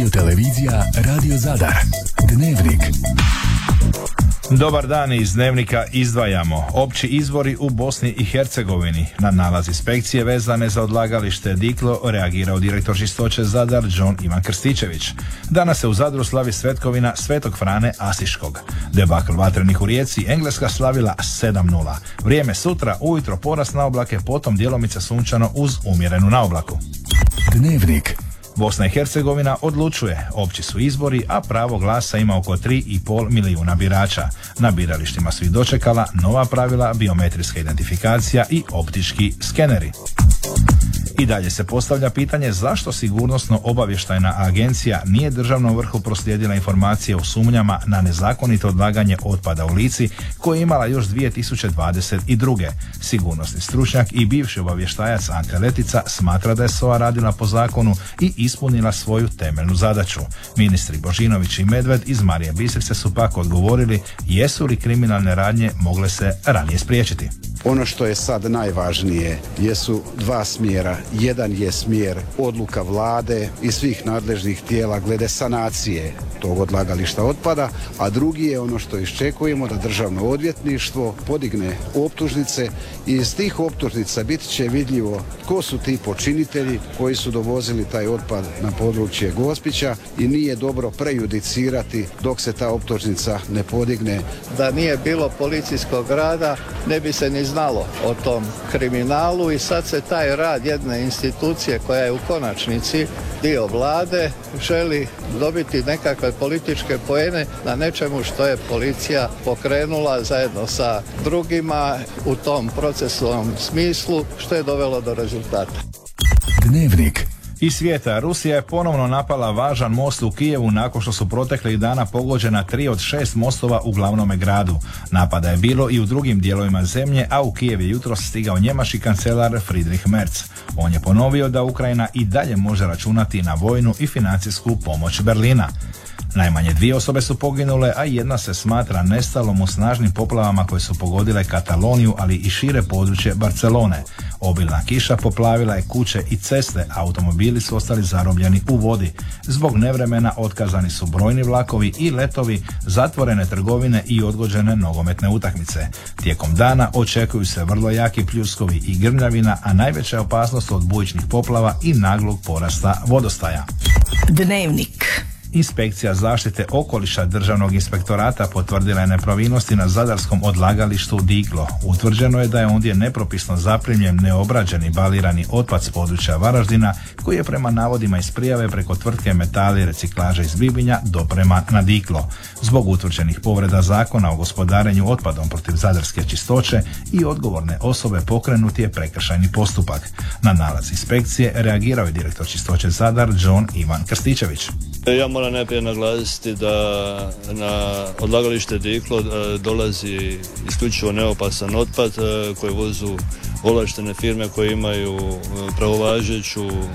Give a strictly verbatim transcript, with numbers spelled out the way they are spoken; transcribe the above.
Radio televizija Radio Zadar. Dnevnik. Dobar dan, iz Dnevnika izdvajamo opći izbori u Bosni i Hercegovini. Na nalaz inspekcije vezane za odlagalište Diklo reagirao direktor Čistoće Zadar John Ivan Krstičević. Danas se u Zadru slavi svetkovina Svetog Frane Asiškog. Debakl vatrenih u Rijeci, Engleska slavila sedam nula. Vrijeme sutra, ujutro porast na oblake, potom djelomice sunčano uz umjerenu naoblaku. Dnevnik. Bosna i Hercegovina odlučuje, opći su izbori, a pravo glasa ima oko tri i pol milijuna birača. Na biralištima su ih dočekala nova pravila, biometrijska identifikacija i optički skeneri. I dalje se postavlja pitanje zašto sigurnosno-obavještajna agencija nije državnom vrhu proslijedila informacije o sumnjama na nezakonito odlaganje otpada u Lici koje je imala još dvije tisuće dvadeset druge. Sigurnosni stručnjak i bivši obavještajac Ante Letica smatra da je S O A radila po zakonu i ispunila svoju temeljnu zadaću. Ministri Božinović i Medved iz Marije Bistrice su pak odgovorili jesu li kriminalne radnje mogle se ranije spriječiti. Ono što je sad najvažnije jesu dva smjera. Jedan je smjer odluka vlade i svih nadležnih tijela glede sanacije tog odlagališta otpada, a drugi je ono što iščekujemo da državno odvjetništvo podigne optužnice i iz tih optužnica bit će vidljivo tko su ti počinitelji koji su dovozili taj otpad na područje Gospića i nije dobro prejudicirati dok se ta optužnica ne podigne. Da nije bilo policijskog rada ne bi se ni znalo o tom kriminalu i sad se taj rad jedne institucije koja je u konačnici dio vlade želi dobiti nekakve političke poene na nečemu što je policija pokrenula zajedno sa drugima u tom procesnom smislu što je dovelo do rezultata. Dnevnik. Iz svijeta, Rusija je ponovno napala važan most u Kijevu nakon što su proteklih dana pogođena tri od šest mostova u glavnome gradu. Napada je bilo i u drugim dijelovima zemlje, a u Kijev je jutros stigao njemački kancelar Friedrich Merz. On je ponovio da Ukrajina i dalje može računati na vojnu i financijsku pomoć Berlina. Najmanje dvije osobe su poginule, a jedna se smatra nestalom u snažnim poplavama koje su pogodile Kataloniju, ali i šire područje Barcelone. Obilna kiša poplavila je kuće i ceste, a automobili su ostali zarobljeni u vodi. Zbog nevremena otkazani su brojni vlakovi i letovi, zatvorene trgovine i odgođene nogometne utakmice. Tijekom dana očekuju se vrlo jaki pljuskovi i grmljavina, a najveća je opasnost od bujičnih poplava i naglog porasta vodostaja. Dnevnik. Inspekcija zaštite okoliša Državnog inspektorata potvrdila je nepravilnosti na zadarskom odlagalištu Diklo. Utvrđeno je da je ondje nepropisno zaprimljen neobrađeni balirani otpad s područja Varaždina koji je prema navodima iz prijave preko tvrtke Metali reciklaže iz Bibinja doprema na Diklo. Zbog utvrđenih povreda zakona o gospodarenju otpadom protiv zadarske čistoće i odgovorne osobe pokrenut je prekršajni postupak. Na nalaz inspekcije reagirao je direktor Čistoće Zadar John Ivan Krstičević. Ja moram najprije naglasiti da na odlagalište Diklo dolazi isključivo neopasan otpad koji vozu ovlaštene firme koje imaju pravovažeću